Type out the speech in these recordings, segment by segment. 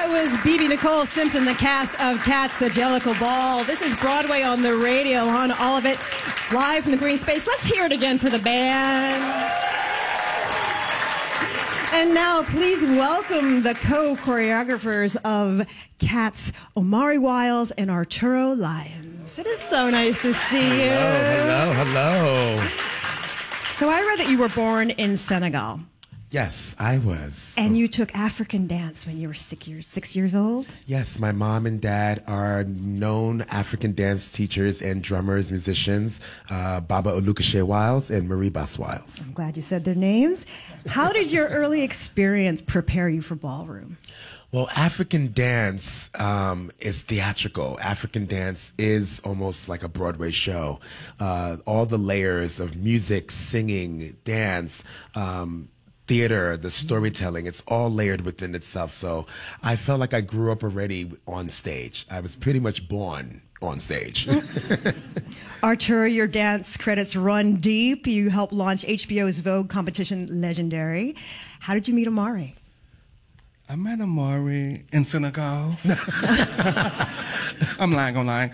That was Bebe Nicole Simpson, the cast of Cats, the Jellicle Ball. This is Broadway on the radio, on all of it, live from the green space. Let's hear it again for the band. And now, please welcome the co-choreographers of Cats, Omari Wiles and Arturo Lyons. It is so nice to see you. Hello. So I read that you were born in Senegal. Yes, I was. And you took African dance when you were 6 years old? Yes, my mom and dad are known African dance teachers and drummers, musicians, Baba Olukashe Wiles and Marie Bass Wiles. I'm glad you said their names. How did your early experience prepare you for ballroom? Well, African dance is theatrical. African dance is almost like a Broadway show. All the layers of music, singing, dance, theater, the storytelling, it's all layered within itself. So I felt like I grew up already on stage. I was pretty much born on stage. Arturo, your dance credits run deep. You helped launch HBO's Vogue competition, Legendary. How did you meet Omari? I met Omari in Senegal. I'm lying.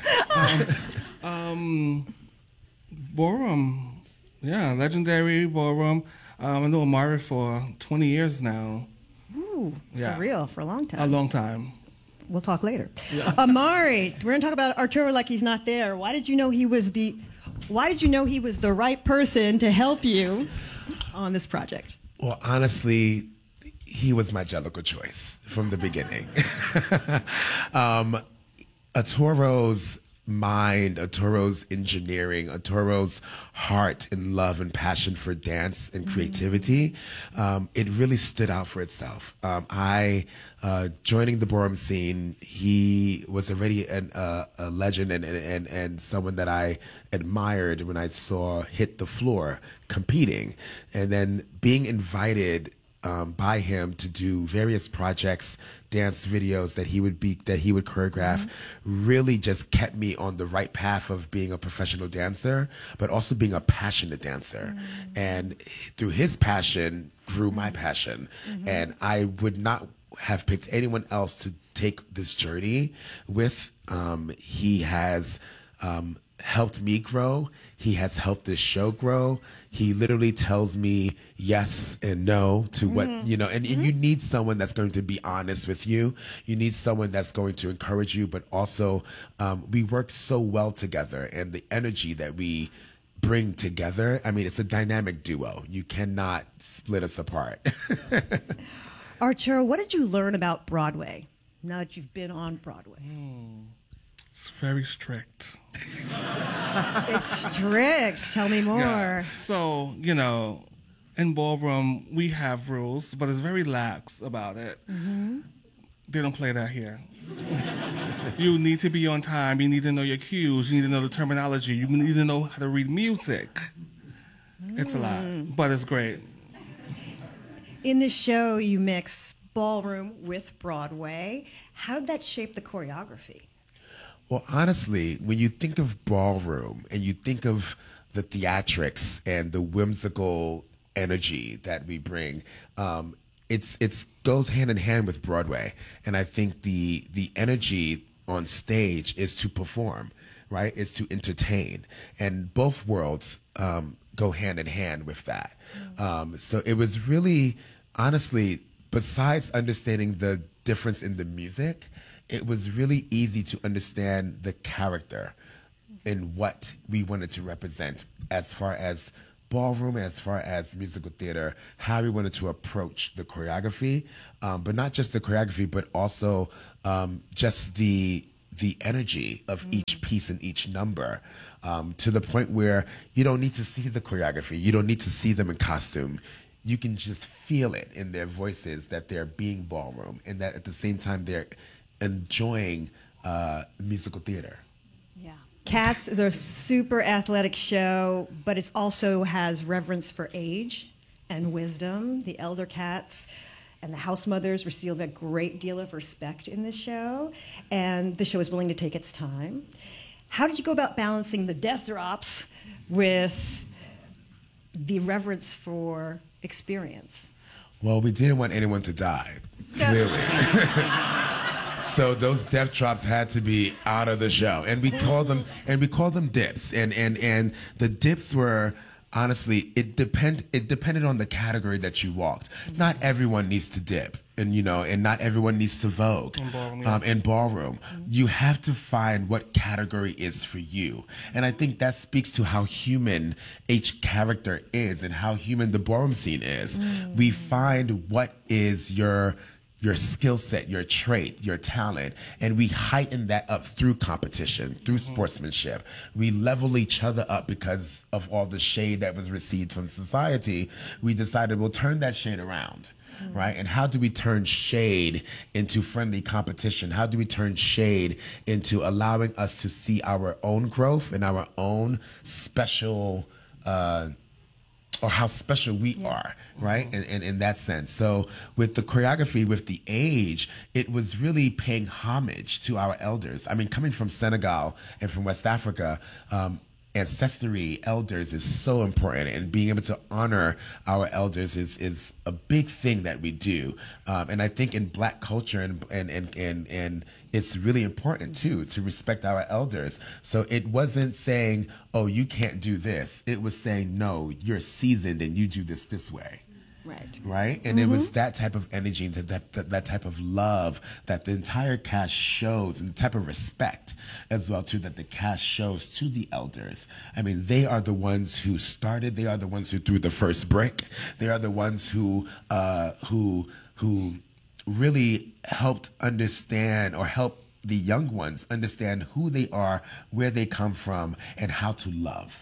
Ballroom. Yeah, Legendary Ballroom. I know Omari for 20 years now. Ooh, yeah. For real, for a long time. A long time. We'll talk later. Yeah. Omari, we're going to talk about Arturo like he's not there. Why did you know he was the right person to help you on this project? Well, honestly, he was my Jellicle choice from the beginning. Arturo's mind, Arturo's engineering, Arturo's heart and love and passion for dance and creativity, it really stood out for itself. Joining the ballroom scene, he was already a legend and someone that I admired when I saw hit the floor competing, and then being invited by him to do various projects, dance videos that he would choreograph, really just kept me on the right path of being a professional dancer, but also being a passionate dancer. And through his passion grew my passion. And I would not have picked anyone else to take this journey with. He has helped me grow. He has helped this show grow. He literally tells me yes and no to what, and you need someone that's going to be honest with you. You need someone that's going to encourage you, but also we work so well together, and the energy that we bring together, I mean, it's a dynamic duo. You cannot split us apart. Arturo, what did you learn about Broadway now that you've been on Broadway? It's very strict. It's strict. Tell me more. Yeah. So, in ballroom, we have rules, but it's very lax about it. They don't play that here. You need to be on time. You need to know your cues. You need to know the terminology. You need to know how to read music. It's a lot, but it's great. In the show, you mix ballroom with Broadway. How did that shape the choreography? Well, honestly, when you think of ballroom and you think of the theatrics and the whimsical energy that we bring, it goes hand in hand with Broadway. And I think the energy on stage is to perform, right? It's to entertain. And both worlds go hand in hand with that. So it was really, honestly, besides understanding the difference in the music, it was really easy to understand the character and what we wanted to represent as far as ballroom and as far as musical theater, how we wanted to approach the choreography, but not just the choreography, but also just the energy of each piece and each number, to the point where you don't need to see the choreography. You don't need to see them in costume. You can just feel it in their voices that they're being ballroom, and that at the same time they're enjoying musical theater. Yeah. Cats is a super athletic show, but it also has reverence for age and wisdom. The elder cats and the house mothers receive a great deal of respect in the show, and the show is willing to take its time. How did you go about balancing the death drops with the reverence for experience? Well, we didn't want anyone to die, clearly. So those death drops had to be out of the show, and we called them dips, and the dips were. Honestly, it depended on the category that you walked. Not everyone needs to dip, and not everyone needs to vogue. In ballroom, you have to find what category is for you, and I think that speaks to how human each character is and how human the ballroom scene is. We find what is your skill set, your trait, your talent, and we heighten that up through competition, through sportsmanship. We level each other up because of all the shade that was received from society. We decided we'll turn that shade around, right? And how do we turn shade into friendly competition? How do we turn shade into allowing us to see our own growth and our own special or how special we are, right? And in that sense. So with the choreography, with the age, it was really paying homage to our elders. I mean, coming from Senegal and from West Africa, ancestry, elders is so important, and being able to honor our elders is a big thing that we do. And I think in Black culture and it's really important too to respect our elders. So it wasn't saying, oh, you can't do this. It was saying, no, you're seasoned and you do this way. Right? And it was that type of energy and that type of love that the entire cast shows, and the type of respect as well too that the cast shows to the elders. I mean, they are the ones who started. They are the ones who threw the first brick. They are the ones who really helped understand, or help the young ones understand who they are, where they come from, and how to love.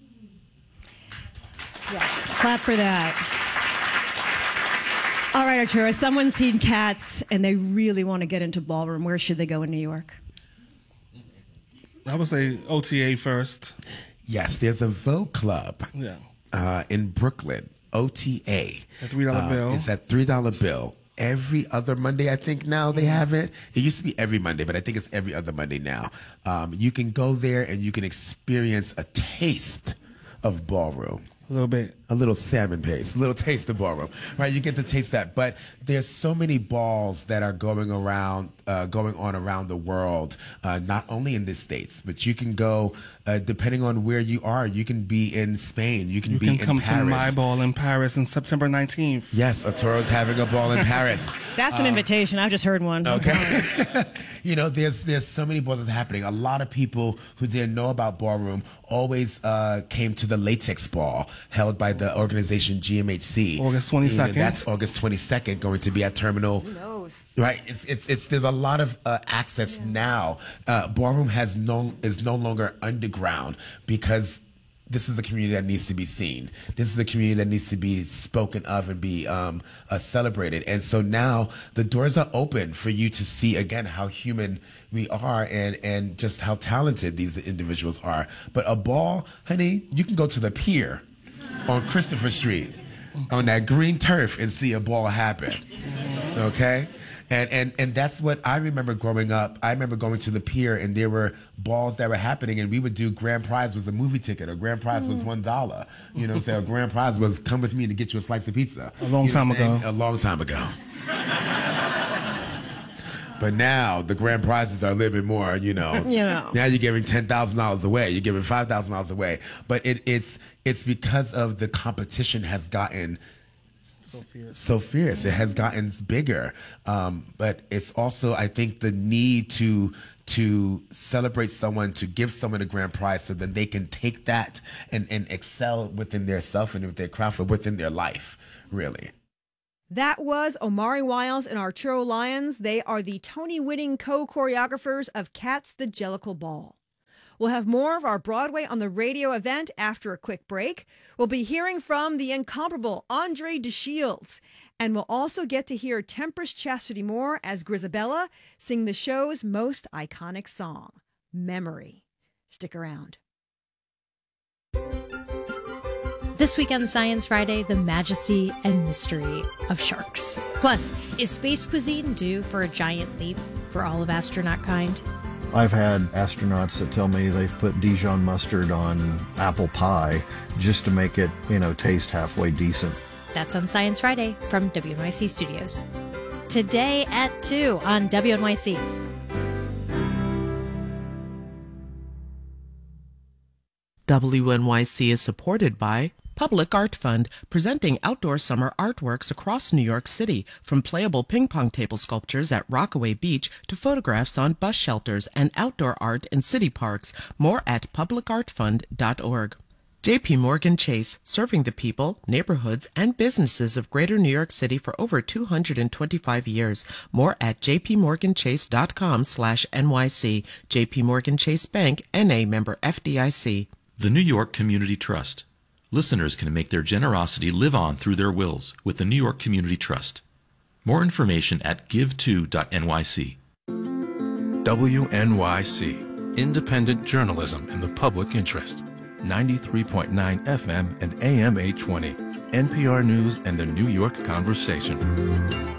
Yes, clap for that. All right, Arturo, has someone seen Cats and they really want to get into ballroom? Where should they go in New York? I would say OTA first. Yes, there's a Vogue Club in Brooklyn, OTA. A $3 bill. It's that $3 bill. Every other Monday, I think now they have it. It used to be every Monday, but I think it's every other Monday now. You can go there and you can experience a taste of ballroom. A little bit. A little salmon paste, a little taste of ballroom, right? You get to taste that. But there's so many balls that are going on around the world, not only in the States, but you can go, depending on where you are, you can be in Spain, you can be in Paris. You can come to my ball in Paris on September 19th. Yes, Arturo's having a ball in Paris. That's an invitation. I've just heard one. Okay. There's so many balls that's happening. A lot of people who didn't know about ballroom always came to the Latex Ball held by the organization GMHC. August 22nd. That's August 22nd, going to be at Terminal. Who knows? Right. There's a lot of access now. Ballroom is no longer underground, because this is a community that needs to be seen. This is a community that needs to be spoken of and be celebrated. And so now the doors are open for you to see again how human we are, and just how talented these individuals are. But a ball, honey, you can go to the pier on Christopher Street on that green turf and see a ball happen. Okay? And that's what I remember growing up. I remember going to the pier and there were balls that were happening, and we would do grand prize was a movie ticket, or grand prize was $1. You know what I'm saying? Or grand prize was come with me to get you a slice of pizza. A long time ago. A long time ago. But now the grand prizes are a little bit more, Now you're giving $10,000 away. You're giving $5,000 away. But it's because of the competition has gotten so fierce. It has gotten bigger. But it's also, I think, the need to celebrate someone, to give someone a grand prize, so that they can take that and excel within their self and with their craft, or within their life, really. That was Omari Wiles and Arturo Lyons. They are the Tony-winning co-choreographers of Cats the Jellicle Ball. We'll have more of our Broadway on the Radio event after a quick break. We'll be hearing from the incomparable Andre DeShields. And we'll also get to hear Tempest Chastity Moore as Grizabella sing the show's most iconic song, Memory. Stick around. This week on Science Friday, the majesty and mystery of sharks. Plus, is space cuisine due for a giant leap for all of astronaut kind? I've had astronauts that tell me they've put Dijon mustard on apple pie just to make it, taste halfway decent. That's on Science Friday from WNYC Studios. today at 2 on WNYC. WNYC is supported by Public Art Fund, presenting outdoor summer artworks across New York City, from playable ping pong table sculptures at Rockaway Beach to photographs on bus shelters and outdoor art in city parks. More at publicartfund.org. JP Morgan Chase, serving the people, neighborhoods, and businesses of Greater New York City for over 225 years. More at jpmorganchase.com/NYC. JP Morgan Chase Bank, N.A. member FDIC. The New York Community Trust. Listeners can make their generosity live on through their wills with the New York Community Trust. More information at give2.nyc. WNYC, independent journalism in the public interest. 93.9 FM and AM 820. NPR News and the New York Conversation.